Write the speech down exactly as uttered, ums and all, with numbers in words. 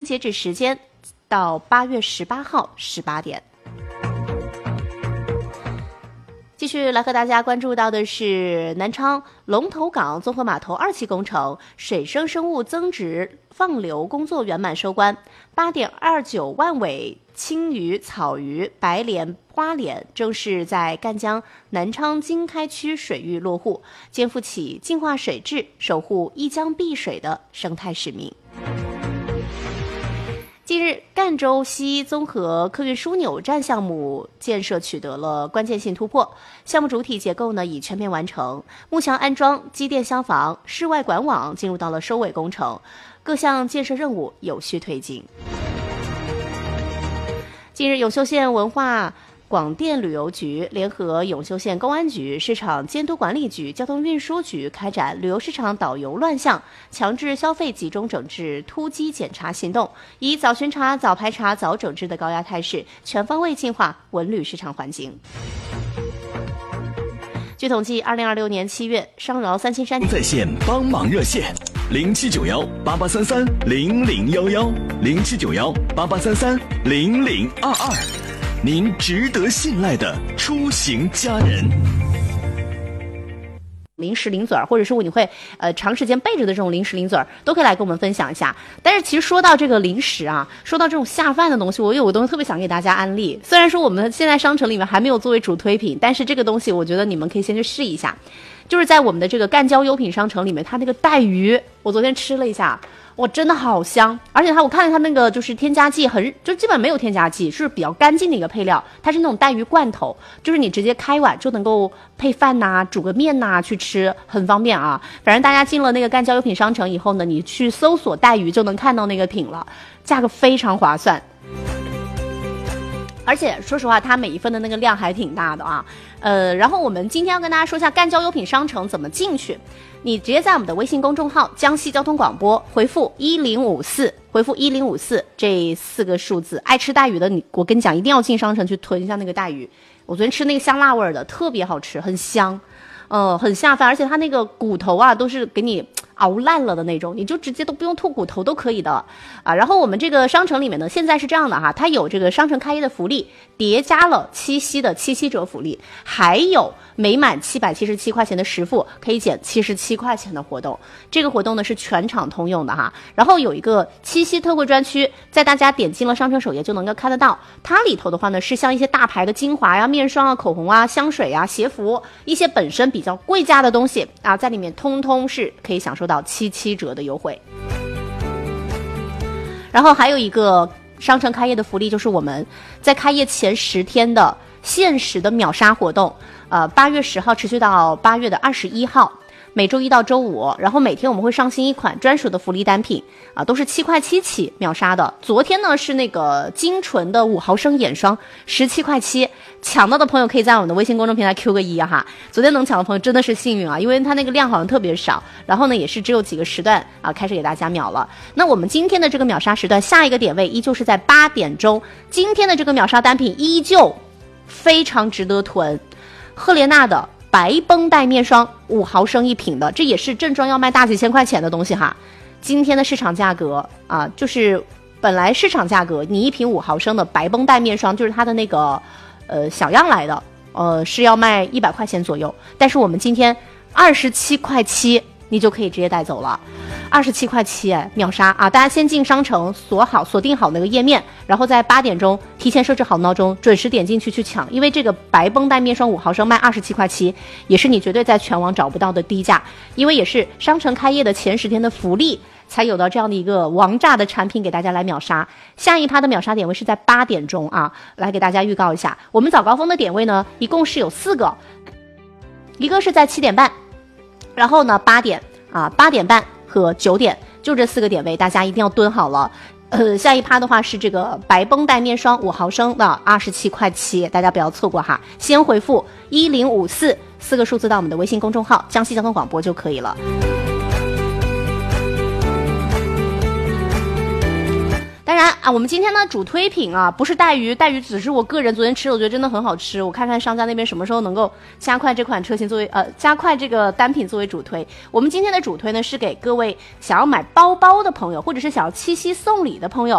截止时间到八月十八号十八点。继续来和大家关注到的是南昌龙头港综合码头二期工程水生生物增殖放流工作圆满收官， 八点二九万尾青鱼、草鱼、白鲢、花鲢正式在赣江南昌经开区水域落户，肩负起净化水质、守护一江碧水的生态使命。近日，赣州西综合客运枢纽站项目建设取得了关键性突破，项目主体结构呢已全面完成，幕墙安装、机电消防、室外管网进入到了收尾工程，各项建设任务有序推进。近日，永修县文化广电旅游局联合永修县公安局、市场监督管理局、交通运输局开展旅游市场导游乱象强制消费集中整治突击检查行动，以早巡查、早排查、早整治的高压态势，全方位净化文旅市场环境。据统计，二零二六年七月，上饶三清山在线帮忙热线零七九幺八八三三零零幺幺零七九幺八八三三零零二二，您值得信赖的出行家人。 零食零嘴儿，或者是你会呃长时间备着的这种零食零嘴儿，都可以来跟我们分享一下。但是其实说到这个零食啊，说到这种下饭的东西，我有个东西特别想给大家安利。虽然说我们现在商城里面还没有作为主推品，但是这个东西我觉得你们可以先去试一下。就是在我们的这个赣交优品商城里面，它那个带鱼，我昨天吃了一下，哇，真的好香！而且它我看了它那个就是添加剂很，就基本没有添加剂，是比较干净的一个配料。它是那种带鱼罐头，就是你直接开碗就能够配饭呐、啊、煮个面呐、啊、去吃，很方便啊。反正大家进了那个赣交优品商城以后呢，你去搜索带鱼就能看到那个品了，价格非常划算。而且说实话，它每一份的那个量还挺大的啊。呃，然后我们今天要跟大家说一下赣交优品商城怎么进去。你直接在我们的微信公众号江西交通广播回复一零五四，回复一零五四这四个数字。爱吃带鱼的你，我跟你讲，一定要进商城去囤一下那个带鱼。我昨天吃那个香辣味的，特别好吃，很香，呃，很下饭，而且它那个骨头啊都是给你熬烂了的那种，你就直接都不用吐骨头都可以的啊。然后我们这个商城里面呢，现在是这样的哈，它有这个商城开业的福利，叠加了七夕的七夕折福利，还有每满七百七十七块钱的实付可以减七十七块钱的活动。这个活动呢是全场通用的哈。然后有一个七夕特惠专区，在大家点进了商城首页就能够看得到，它里头的话呢是像一些大牌的精华呀、面霜啊、口红啊、香水啊、鞋服，一些本身比较贵价的东西啊，在里面通通是可以享受到七七折的优惠。然后还有一个商城开业的福利，就是我们在开业前十天的限时的秒杀活动，呃，八月十号持续到八月的二十一号，每周一到周五，然后每天我们会上新一款专属的福利单品啊、呃，都是七块七起秒杀的。昨天呢是那个精纯的五毫升眼霜，十七块七，抢到的朋友可以在我们的微信公众平台 Q 个一啊哈。昨天能抢的朋友真的是幸运啊，因为它那个量好像特别少，然后呢也是只有几个时段啊开始给大家秒了。那我们今天的这个秒杀时段，下一个点位依旧是在八点钟，今天的这个秒杀单品依旧非常值得囤，赫莲娜的白绷带面霜五毫升一瓶的，这也是正装要卖大几千块钱的东西哈。今天的市场价格啊，就是本来市场价格，你一瓶五毫升的白绷带面霜，就是它的那个呃小样来的，呃是要卖一百块钱左右，但是我们今天二十七块七，你就可以直接带走了。二十七块七，哎，秒杀啊！大家先进商城锁好锁定好那个页面，然后在八点钟提前设置好闹钟，准时点进去去抢。因为这个白绷带面霜五毫升卖二十七块七，也是你绝对在全网找不到的低价，因为也是商城开业的前十天的福利，才有到这样的一个王炸的产品给大家来秒杀。下一趴的秒杀点位是在八点钟啊，来给大家预告一下，我们早高峰的点位呢，一共是有四个，一个是在七点半，然后呢八点啊八点半。和九点，就这四个点位，大家一定要蹲好了。呃，下一趴的话是这个白绷带面霜五毫升的二十七块七，大家不要错过哈。先回复一零五四四个数字到我们的微信公众号江西交通广播就可以了。当然啊，我们今天呢主推品啊不是带鱼，带鱼只是我个人昨天吃了，我觉得真的很好吃。我看看商家那边什么时候能够加快这款车型作为呃加快这个单品作为主推。我们今天的主推呢是给各位想要买包包的朋友，或者是想要七夕送礼的朋友。